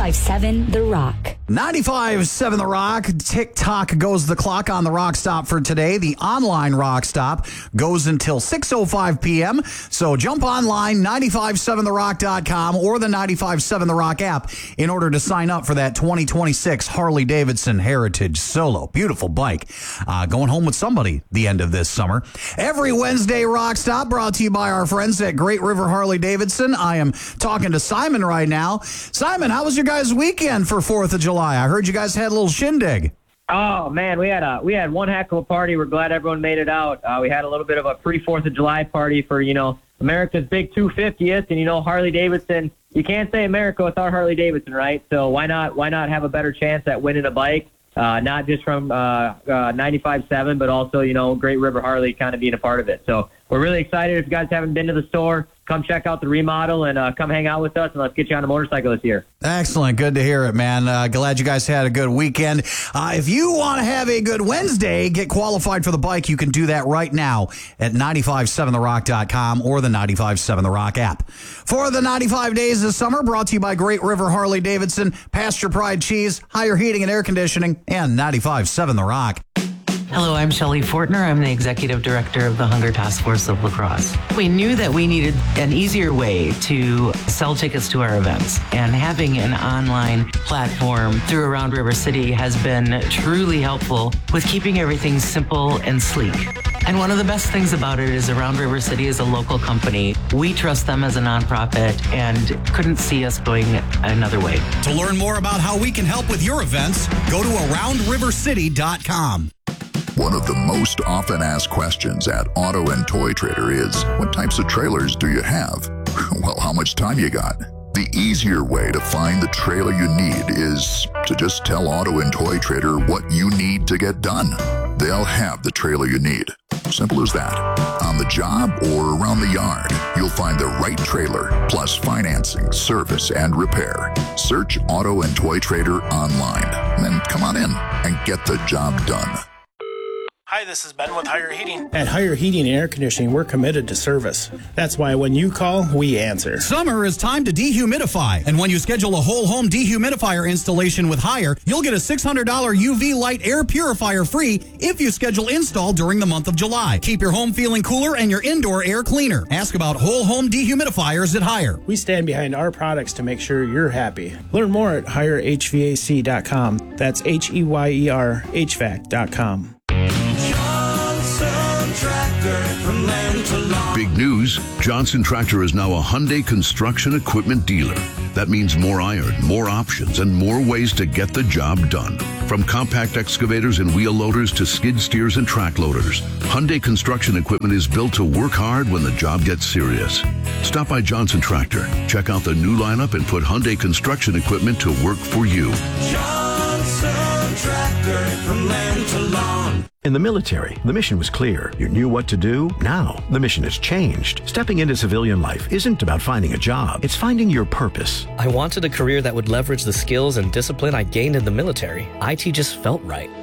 95.7 The Rock. 95.7 The Rock. TikTok goes the clock on the Rock Stop for today. The online Rock Stop goes until 6:05 p.m. So jump online, 957therock.com or the 95.7 The Rock app in order to sign up for that 2026 Harley-Davidson Heritage Solo. Beautiful bike. Going home with somebody the end of this summer. Every Wednesday Rock Stop brought to you by our friends at Great River Harley-Davidson. I am talking to Simon right now. Simon, how was your guys' weekend for 4th of July? I heard you guys had a little shindig. Oh man, we had one heck of a party. We're glad everyone made it out. We had a little bit of a pre-4th of July party for America's big 250th, and Harley Davidson. You can't say America without Harley Davidson, right? So why not have a better chance at winning a bike? Not just from 95.7, but also Great River Harley kind of being a part of it. So we're really excited. If you guys haven't been to the store, come check out the remodel and come hang out with us, and let's get you on a motorcycle this year. Excellent. Good to hear it, man. Glad you guys had a good weekend. If you want to have a good Wednesday, get qualified for the bike, you can do that right now at 957therock.com or the 95.7 The Rock app. For the 95 days of summer, brought to you by Great River Harley-Davidson, Pasture Pride Cheese, Higher Heating and Air Conditioning, and 95.7 The Rock. Hello, I'm Shelley Fortner. I'm the Executive Director of the Hunger Task Force of La Crosse. We knew that we needed an easier way to sell tickets to our events, and having an online platform through Around River City has been truly helpful with keeping everything simple and sleek. And one of the best things about it is Around River City is a local company. We trust them as a nonprofit and couldn't see us going another way. To learn more about how we can help with your events, go to AroundRiverCity.com. One of the most often asked questions at Auto and Toy Trader is, what types of trailers do you have? Well, how much time you got? The easier way to find the trailer you need is to just tell Auto and Toy Trader what you need to get done. They'll have the trailer you need. Simple as that. On the job or around the yard, you'll find the right trailer, plus financing, service, and repair. Search Auto and Toy Trader online. Then come on in and get the job done. Hi, this is Ben with Higher Heating. At Higher Heating and Air Conditioning, we're committed to service. That's why when you call, we answer. Summer is time to dehumidify. And when you schedule a whole home dehumidifier installation with Higher, you'll get a $600 UV light air purifier free if you schedule install during the month of July. Keep your home feeling cooler and your indoor air cleaner. Ask about whole home dehumidifiers at Higher. We stand behind our products to make sure you're happy. Learn more at HireHVAC.com. That's HEYER HVAC.com. Big news, Johnson Tractor is now a Hyundai construction equipment dealer. That means more iron, more options, and more ways to get the job done. From compact excavators and wheel loaders to skid steers and track loaders, Hyundai construction equipment is built to work hard when the job gets serious. Stop by Johnson Tractor, check out the new lineup, and put Hyundai construction equipment to work for you. Johnson Tractor, from land to lawn. In the military, the mission was clear. You knew what to do. Now, the mission has changed. Stepping into civilian life isn't about finding a job. It's finding your purpose. I wanted a career that would leverage the skills and discipline I gained in the military. IT just felt right.